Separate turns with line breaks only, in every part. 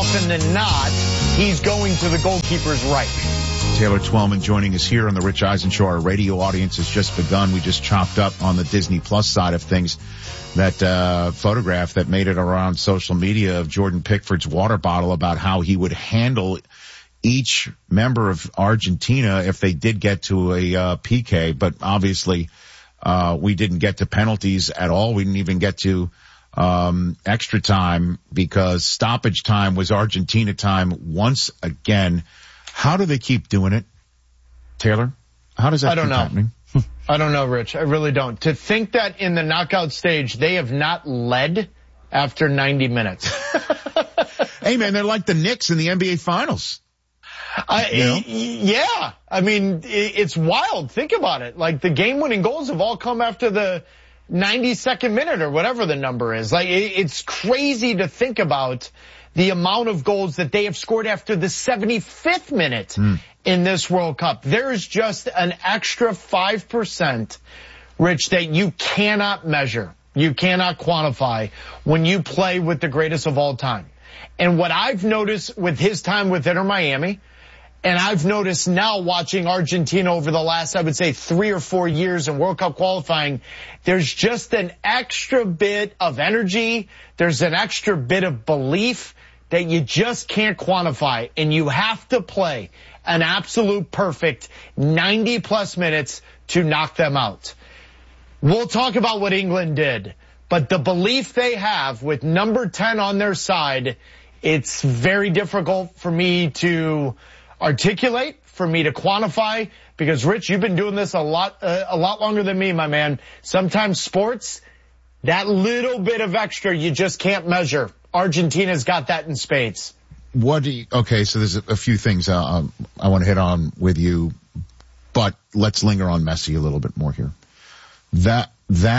often than not, he's going to the goalkeeper's right.
Taylor Twellman joining us here on the Rich Eisen Show. Our radio audience has just begun. We just chopped up on the Disney Plus side of things that photograph that made it around social media of Jordan Pickford's water bottle about how he would handle each member of Argentina if they did get to a PK. But obviously, we didn't get to penalties at all. We didn't even get to extra time because stoppage time was Argentina time once again. How do they keep doing it, Taylor? How does that keep happening?
I don't know, Rich. I really don't. To think that in the knockout stage, they have not led after 90 minutes.
Hey, man, they're like the Knicks in the NBA Finals.
Yeah. I mean, it's wild. Think about it. Like, the game-winning goals have all come after the 92nd minute or whatever the number is. Like, it's crazy to think about the amount of goals that they have scored after the 75th minute in this World Cup. There's just an extra 5%, Rich, that you cannot measure. You cannot quantify when you play with the greatest of all time. And what I've noticed with his time with Inter Miami, and I've noticed now watching Argentina over the last, I would say, 3 or 4 years in World Cup qualifying, there's just an extra bit of energy. There's an extra bit of belief that you just can't quantify, and you have to play an absolute perfect 90-plus minutes to knock them out. We'll talk about what England did, but the belief they have with number 10 on their side, it's very difficult for me to articulate, for me to quantify, because, Rich, you've been doing this a lot longer than me, my man. Sometimes sports, that little bit of extra you just can't measure. Argentina's got that in spades.
Okay, so there's a few things I want to hit on with you, but let's linger on Messi a little bit more here. That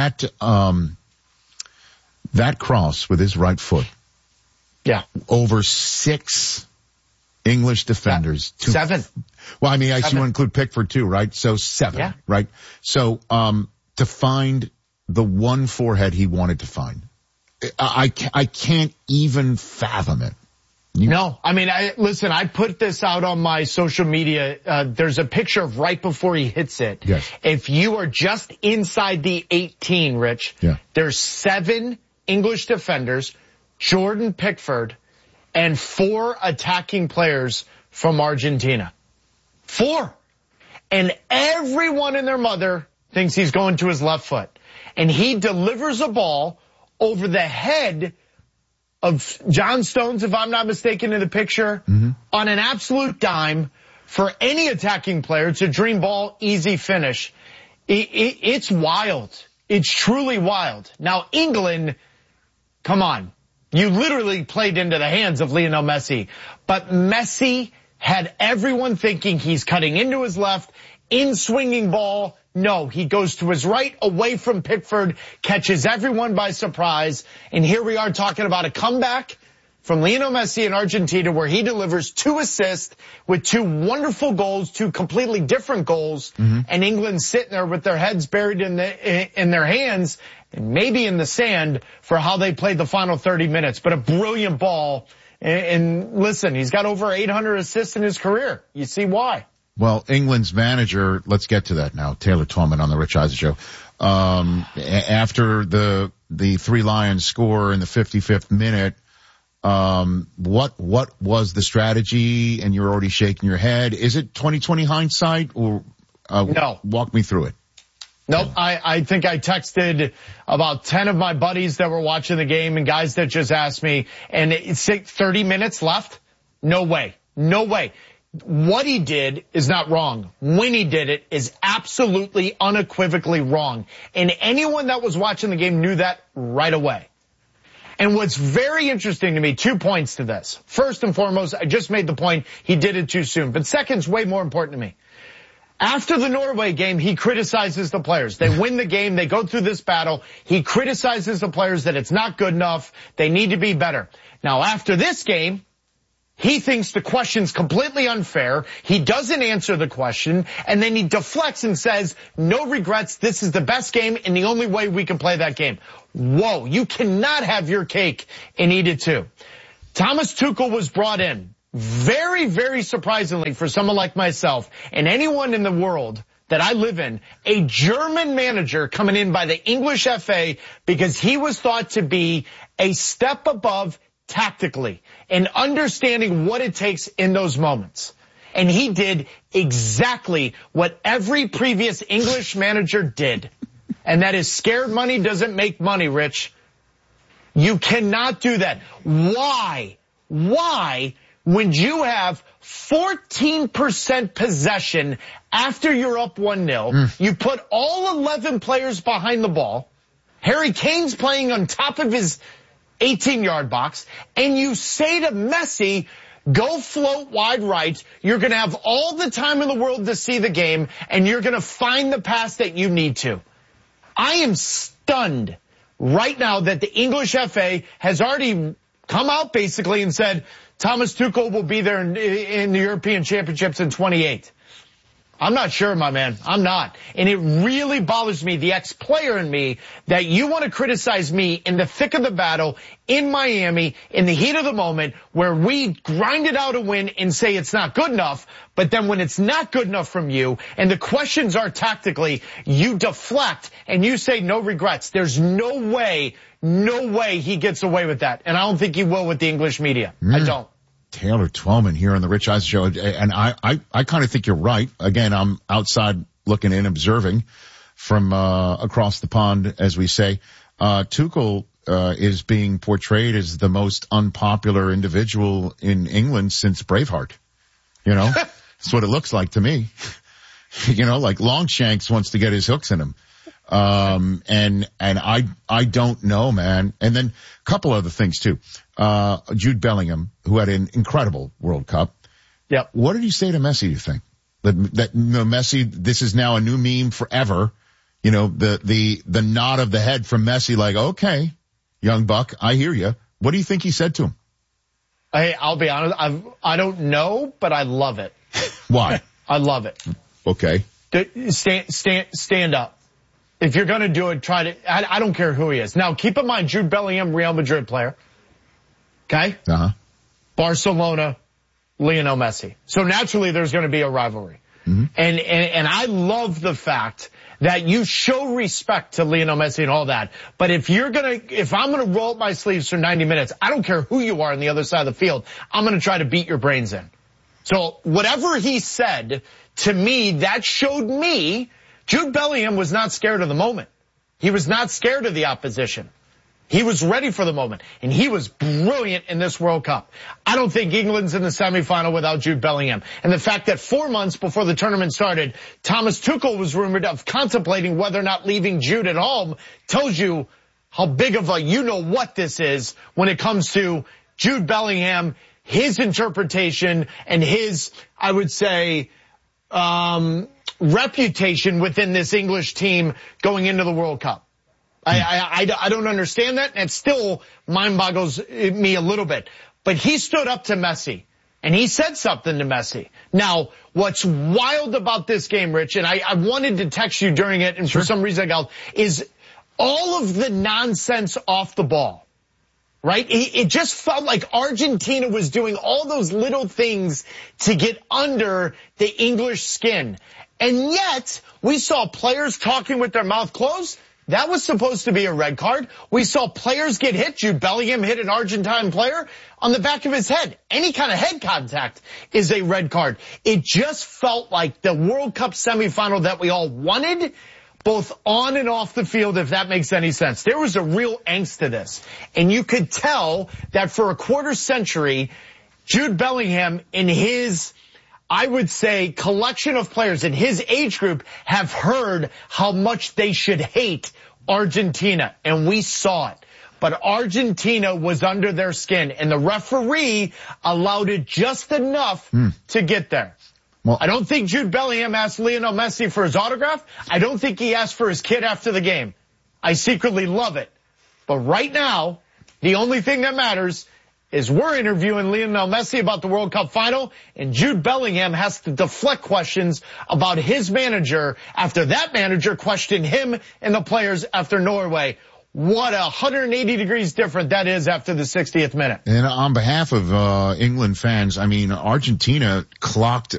cross with his right foot.
Yeah.
Over 6 English defenders.
7.
Well, I mean, I see you include Pickford too, right? So 7, yeah. Right? So, to find the one forehead he wanted to find. I can't even fathom it.
No, I mean, listen, I put this out on my social media. There's a picture of right before he hits it.
Yes.
If you are just inside the 18, Rich, there's 7 English defenders, Jordan Pickford, and 4 attacking players from Argentina. 4. And everyone and their mother thinks he's going to his left foot. And he delivers a ball over the head of John Stones, if I'm not mistaken, in the picture, on an absolute dime for any attacking player. It's a dream ball, easy finish. It's wild. It's truly wild. Now, England, come on. You literally played into the hands of Lionel Messi. But Messi had everyone thinking he's cutting into his left, in-swinging ball. No, he goes to his right, away from Pickford, catches everyone by surprise. And here we are talking about a comeback from Lionel Messi in Argentina where he delivers 2 assists with 2 wonderful goals, 2 completely different goals. And England sitting there with their heads buried in their hands and maybe in the sand for how they played the final 30 minutes. But a brilliant ball. And listen, he's got over 800 assists in his career. You see why.
Well, England's manager, let's get to that now, Taylor Twellman on the Rich Eisen Show. After the 3 Lions score in the 55th minute, what was the strategy? And you're already shaking your head. Is it 2020 hindsight or,
no.
Walk me through it.
Nope. I think I texted about 10 of my buddies that were watching the game and guys that just asked me, and it's 30 minutes left? No way. No way. What he did is not wrong. When he did it is absolutely unequivocally wrong. And anyone that was watching the game knew that right away. And what's very interesting to me, 2 points to this. First and foremost, I just made the point he did it too soon. But second's way more important to me. After the Norway game, he criticizes the players. They win the game. They go through this battle. He criticizes the players that it's not good enough. They need to be better. Now, after this game, he thinks the question's completely unfair. He doesn't answer the question, and then he deflects and says, no regrets, this is the best game and the only way we can play that game. Whoa, you cannot have your cake and eat it too. Thomas Tuchel was brought in very, very surprisingly for someone like myself and anyone in the world that I live in, a German manager coming in by the English FA because he was thought to be a step above tactically and understanding what it takes in those moments. And he did exactly what every previous English manager did. And that is scared money doesn't make money, Rich. You cannot do that. Why? When you have 14% possession after you're up 1-0, you put all 11 players behind the ball, Harry Kane's playing on top of his 18-yard box, and you say to Messi, go float wide right, you're going to have all the time in the world to see the game, and you're going to find the pass that you need to. I am stunned right now that the English FA has already come out basically and said, Thomas Tuchel will be there in the European Championships in 28. I'm not sure, my man. I'm not. And it really bothers me, the ex-player in me, that you want to criticize me in the thick of the battle in Miami, in the heat of the moment, where we grinded out a win and say it's not good enough. But then when it's not good enough from you and the questions are tactically, you deflect and you say no regrets. There's no way he gets away with that. And I don't think he will with the English media. I don't.
Taylor Twellman here on the Rich Eisen Show. And I kind of think you're right. Again, I'm outside looking in, observing from across the pond, as we say. Tuchel is being portrayed as the most unpopular individual in England since Braveheart. You know, that's what it looks like to me. You know, like Longshanks wants to get his hooks in him. And I don't know, man. And then a couple other things too. Jude Bellingham, who had an incredible World Cup.
Yep.
What did he say to Messi, you think? That Messi, this is now a new meme forever. You know, the nod of the head from Messi, like, okay, young buck, I hear you. What do you think he said to him?
I'll be honest, I don't know, but I love it.
Why?
I love it.
Okay.
Stand up. If you're going to do it, try to, I don't care who he is. Now, keep in mind, Jude Bellingham, Real Madrid player. Okay?
Uh-huh.
Barcelona, Lionel Messi. So naturally, there's going to be a rivalry. Mm-hmm. And I love the fact that you show respect to Lionel Messi and all that. But if I'm going to roll up my sleeves for 90 minutes, I don't care who you are on the other side of the field. I'm going to try to beat your brains in. So whatever he said to me, that showed me Jude Bellingham was not scared of the moment. He was not scared of the opposition. He was ready for the moment, and he was brilliant in this World Cup. I don't think England's in the semifinal without Jude Bellingham. And the fact that 4 months before the tournament started, Thomas Tuchel was rumored of contemplating whether or not leaving Jude at home tells you how big of a you-know-what this is when it comes to Jude Bellingham, his interpretation, and his, I would say, reputation within this English team going into the World Cup. I don't understand that, and it still mind boggles me a little bit. But he stood up to Messi, and he said something to Messi. Now, what's wild about this game, Rich, and I wanted to text you during it, and for some reason I got, is all of the nonsense off the ball. Right? It just felt like Argentina was doing all those little things to get under the English skin. And yet, we saw players talking with their mouth closed. That was supposed to be a red card. We saw players get hit. Jude Bellingham hit an Argentine player on the back of his head. Any kind of head contact is a red card. It just felt like the World Cup semifinal that we all wanted, both on and off the field, if that makes any sense. There was a real angst to this. And you could tell that for a quarter century, Jude Bellingham in his, I would say, collection of players in his age group have heard how much they should hate Argentina, and we saw it. But Argentina was under their skin, and the referee allowed it just enough to get there. Well, I don't think Jude Bellingham asked Lionel Messi for his autograph. I don't think he asked for his kid after the game. I secretly love it. But right now, the only thing that matters is we're interviewing Lionel Messi about the World Cup final, and Jude Bellingham has to deflect questions about his manager after that manager questioned him and the players after Norway. what 180 degrees different that is after the 60th minute.
And on behalf of England fans, I mean, Argentina clocked